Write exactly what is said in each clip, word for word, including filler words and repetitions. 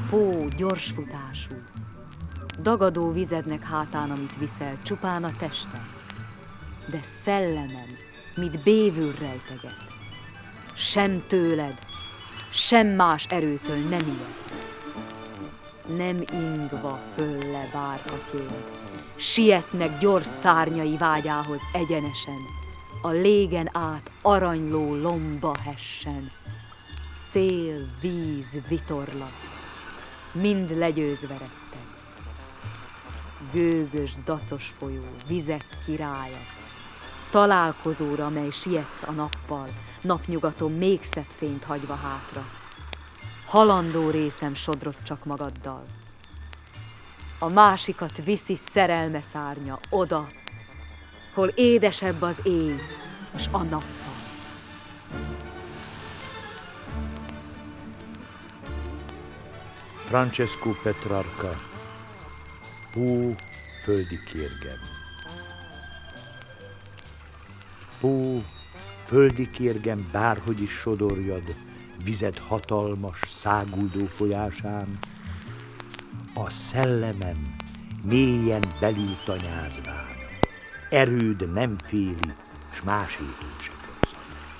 Pó gyorsfutású, dagadó vizednek hátán, amit viszel, csupán a testem, de szellemem, mit bévül rejteget. Sem tőled, sem más erőtől nem ijed. Nem ingva fölle bárkaként, sietnek gyors szárnyai vágyához egyenesen, a légen át aranyló lomba hessen. Szél, víz, vitorlat, mind legyőzve retteg. Gőgös, dacos folyó, vizek királya, találkozóra, mely sietsz a nappal, napnyugaton még szebb fényt hagyva hátra. Halandó részem sodrott csak magaddal. A másikat viszi szerelme szárnya oda, hol édesebb az éj és a nappal. Francesco Petrarca, Pó földi kérgem. Pó, földi kérgem, bárhogy is sodorjad, vized hatalmas, száguldó folyásán, a szellemem mélyen belül tanyázván, erőd nem féli, s másétól se kozzad.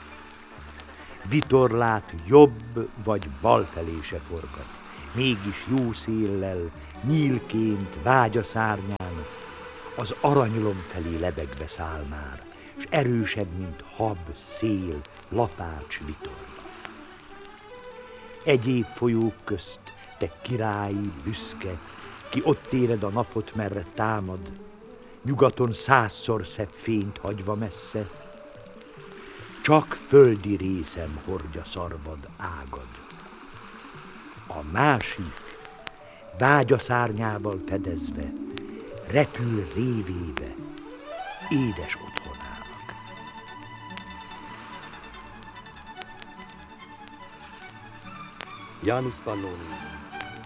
Vitorlát jobb vagy bal felé se forgat, mégis jó széllel, nyílként, vágya szárnyán, az aranylom felé lebegve száll már, s erősebb, mint hab, szél, lapács, vitorla. Egyéb folyók közt te királyi, büszke, ki ott éred a napot, merre támad, nyugaton százszor szebb fényt hagyva messze, csak földi részem hordja szarvad ágad. A másik, vágya szárnyával fedezve, repül révébe, édes otthonának. Janus Pannoni.